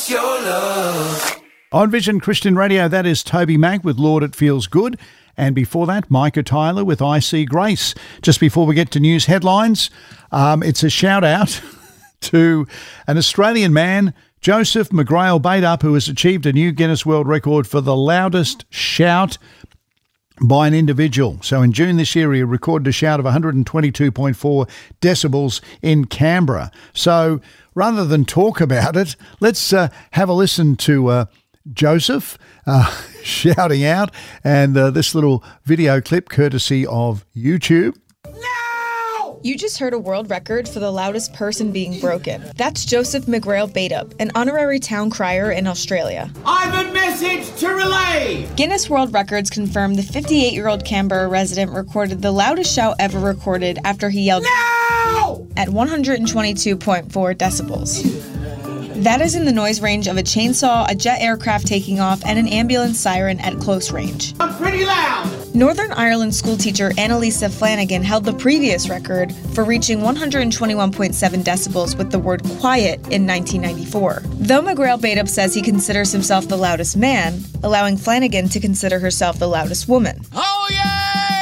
what's your love? On Vision Christian Radio, that is Toby Mac with Lord It Feels Good. And before that, Micah Tyler with I See Grace. Just before we get to news headlines, it's a shout out to an Australian man, Joseph McGrail Baitup, who has achieved a new Guinness World Record for the loudest shout by an individual. So in June this year, he recorded a shout of 122.4 decibels in Canberra. So rather than talk about it, let's have a listen to Joseph shouting out, and this little video clip courtesy of YouTube. You just heard a world record for the loudest person being broken. That's Joseph McGrail Baitup, an honorary town crier in Australia. I've a message to relay! Guinness World Records confirmed the 58-year-old Canberra resident recorded the loudest shout ever recorded after he yelled "No!" at 122.4 decibels. That is in the noise range of a chainsaw, a jet aircraft taking off, and an ambulance siren at close range. I'm pretty loud! Northern Ireland schoolteacher Annalisa Flanagan held the previous record for reaching 121.7 decibels with the word quiet in 1994. Though McGrail Baitup says he considers himself the loudest man, allowing Flanagan to consider herself the loudest woman. Oh yeah!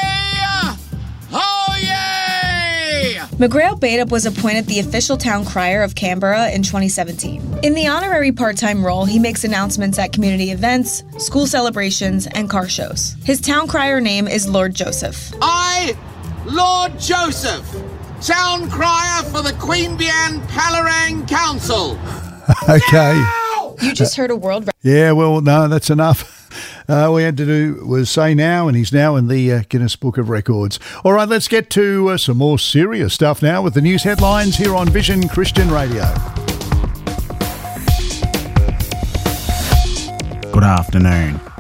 Oh yeah! McGrail Baitup was appointed the official town crier of Canberra in 2017. In the honorary part-time role, he makes announcements at community events, school celebrations, and car shows. His town crier name is Lord Joseph. I, Lord Joseph, town crier for the Queanbeyan Palerang Council. Okay. Now! You just heard a world record. Yeah, well, no, that's enough. All we had to do was say now, and he's now in the Guinness Book of Records. All right, let's get to some more serious stuff now with the news headlines here on Vision Christian Radio. Good afternoon.